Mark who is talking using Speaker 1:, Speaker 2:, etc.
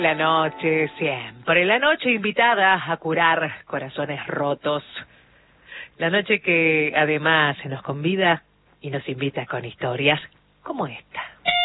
Speaker 1: La noche, siempre. La noche invitada a curar corazones rotos. La noche que además se nos convida y nos invita con historias como esta.